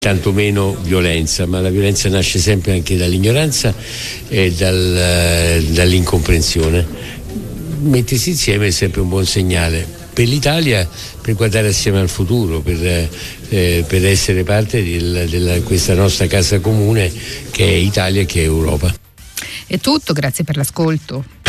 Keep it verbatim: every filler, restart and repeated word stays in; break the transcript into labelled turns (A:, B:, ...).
A: tanto meno violenza, ma la violenza nasce sempre anche dall'ignoranza e dal, dall'incomprensione. Mettersi insieme è sempre un buon segnale per l'Italia, per guardare assieme al futuro, per, eh, per essere parte di questa nostra casa comune che è Italia e che è Europa.
B: È tutto, grazie per l'ascolto.